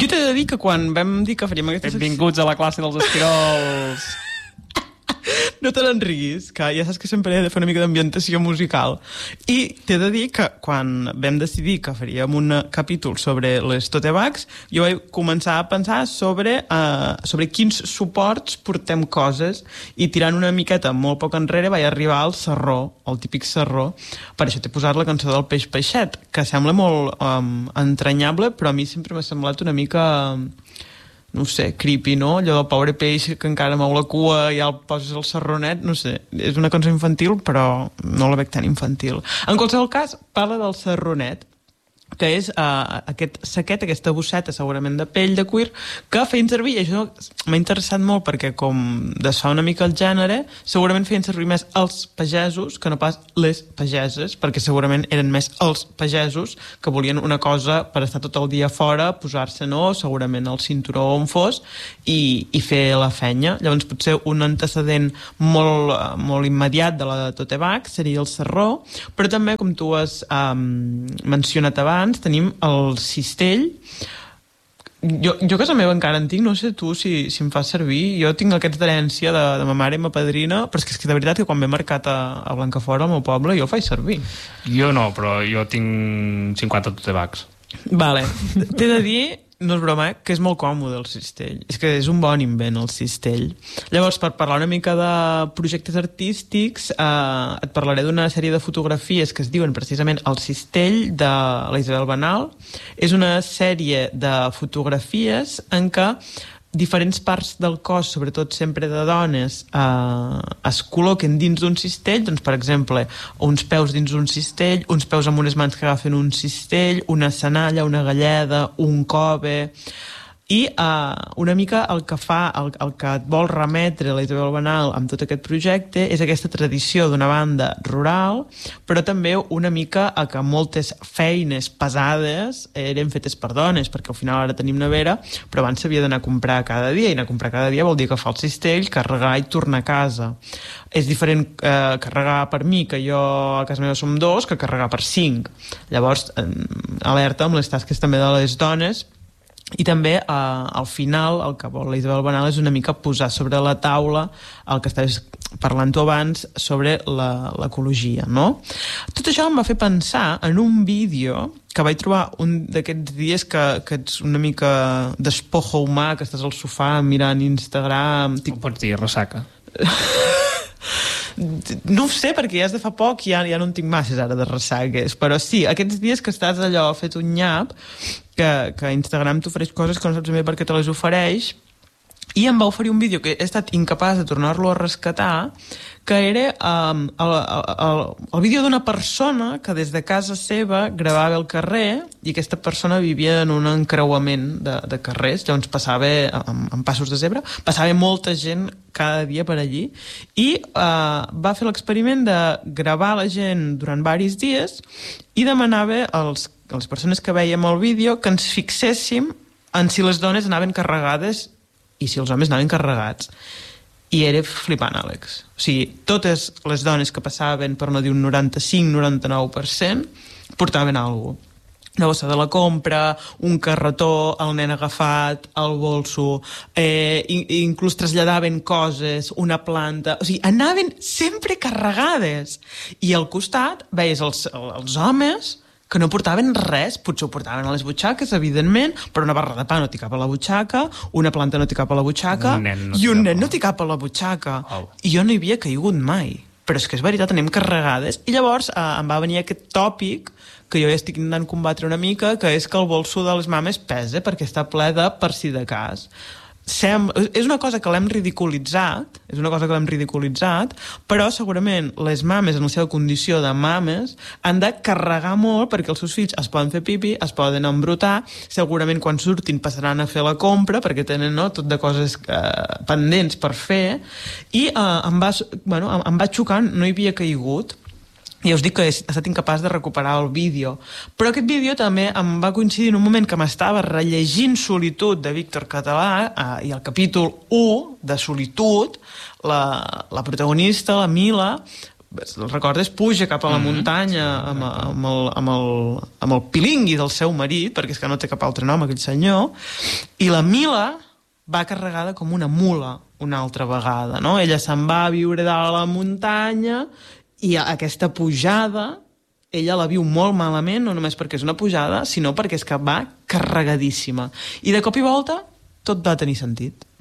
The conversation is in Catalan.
Jo t'he de dir que quan vam dir que faríem aquesta secció... Benvinguts a la classe dels esquirols. No te n'enriguis, que ja saps que sempre he de fer una mica d'ambientació musical. I t'he de dir que quan vam decidir que faríem un capítol sobre les tote bags, jo vaig començar a pensar sobre quins suports portem coses, i tirant una miqueta molt poc enrere vaig arribar al sarró, el típic sarró. Per això t'he posat la cançó del Peix Peixet, que sembla molt entranyable, però a mi sempre m'ha semblat una mica... no sé, creepy, no? Allò del pobre peix que encara mou la cua i ja el poses al sarronet, no sé. És una cançó infantil, però no la veig tan infantil. En qualsevol cas, parla del sarronet, que és aquest saquet, aquesta bosseta segurament de pell, de cuir, que feien servir, i això m'ha interessat molt perquè com desfà una mica el gènere, segurament feien servir més els pagesos que no pas les pageses, perquè segurament eren més els pagesos que volien una cosa per estar tot el dia fora, posar-se, no, segurament el cinturó on fos, i fer la feina. Llavors potser un antecedent molt immediat de la tote bag seria el sarró, però també, com tu has mencionat abans, tenim el cistell. Jo a casa meva encara en tinc, no sé tu si em fa servir. Jo tinc aquests d'herència de ma mare i ma padrina, però és que de veritat que quan ve marcat a Blancafort, al meu poble, jo el faig servir. Jo no, però jo tinc 50 tote bags. Vale. T'he de dir, no és broma, que és molt còmode el cistell. És que és un bon invent, el cistell. Llavors, per parlar una mica de projectes artístics, et parlaré d'una sèrie de fotografies que es diuen precisament El cistell, de la Isabel Banal. És una sèrie de fotografies en què diferents parts del cos, sobretot sempre de dones, es col·loquen dins d'un cistell, doncs, per exemple, uns peus dins d'un cistell, uns peus amb unes mans que agafen un cistell, una senalla, una galleda, un cove... I una mica el que fa, el que et vol remetre la Isabel Banal amb tot aquest projecte és aquesta tradició d'una banda rural, però també una mica a que moltes feines pesades eren fetes per dones, perquè al final ara tenim nevera, però abans s'havia d'anar a comprar cada dia, i anar a comprar cada dia vol dir agafar el cistell, carregar i tornar a casa. És diferent carregar per mi, que jo a casa meva som 2, que carregar per 5. Llavors, alerta amb les tasques també de les dones. I també, al final, el que vol la Isabel Banal és una mica posar sobre la taula el que estaves parlant tu abans sobre l'ecologia, no? Tot això em va fer pensar en un vídeo que vaig trobar un d'aquests dies que ets una mica despojo humà, que estàs al sofà mirant Instagram... Ho pots dir, ressaca. No ho sé, perquè ja és de fa poc i ja no en tinc masses ara de ressaques, però sí, aquests dies que estàs allò fet un nyap, que Instagram t'ofereix coses que no saps bé per què te les ofereix, i em va oferir un vídeo que he estat incapaç de tornar-lo a rescatar, que era el vídeo d'una persona que des de casa seva gravava el carrer, i aquesta persona vivia en un encreuament de carrers, llavors passava amb passos de zebra, passava molta gent cada dia per allí, i va fer l'experiment de gravar la gent durant diversos dies i demanava a les persones que veiem el vídeo que ens fixéssim en si les dones anaven carregades i si els homes anaven carregats. I era flipant, Àlex. O sigui, totes les dones que passaven, per no dir un 95-99%, portaven alguna cosa. Una bossa de la compra, un carretó, el nen agafat, el bolso, inclús traslladaven coses, una planta... O sigui, anaven sempre carregades. I al costat veies els homes que no portaven res, potser ho portaven a les butxaques, evidentment, però una barra de pa no t'hi cap a la butxaca, una planta no t'hi cap a la butxaca, i un nen no t'hi cap a la butxaca. I jo no hi havia caigut mai. Però és que és veritat, anem carregades. I llavors em va venir aquest tòpic que jo ja estic intentant combatre una mica, que és que el bolso de les mames pesa perquè està ple de per si de cas. És una cosa que l'hem ridiculitzat, però segurament les mames en la seva condició de mames han de carregar molt perquè els seus fills es poden fer pipi, es poden embrutar, segurament quan surtin passaran a fer la compra perquè tenen tot de coses pendents per fer, i em va xocar, no hi havia caigut. Ja us dic que he estat incapaç de recuperar el vídeo. Però aquest vídeo també em va coincidir en un moment que m'estava rellegint Solitud de Víctor Català, i el capítol 1 de Solitud, la protagonista, la Mila, el recordes, puja cap a la muntanya amb el pilingui del seu marit, perquè és que no té cap altre nom aquell senyor, i la Mila va carregada com una mula una altra vegada, no? Ella se'n va a viure dalt a la muntanya i aquesta pujada ella la viu molt malament, no només perquè és una pujada, sinó perquè és que va carregadíssima. I de cop i volta tot va tenir sentit.